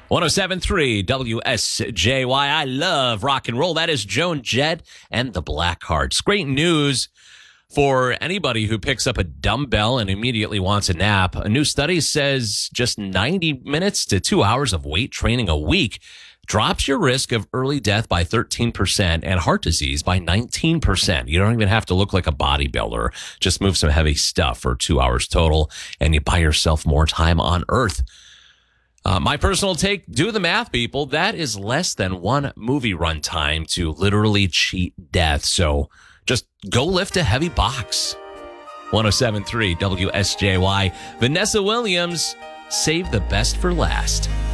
107.3 WSJY. I love rock and roll. That is Joan Jett and the Blackhearts. Great news for anybody who picks up a dumbbell and immediately wants a nap. A new study says just 90 minutes to 2 hours of weight training a week drops your risk of early death by 13% and heart disease by 19%. You don't even have to look like a bodybuilder. Just move some heavy stuff for 2 hours total, and you buy yourself more time on Earth. My personal take, do the math, people. That is less than one movie runtime to literally cheat death. So just go lift a heavy box. 107.3 WSJY. Vanessa Williams, save the best for last.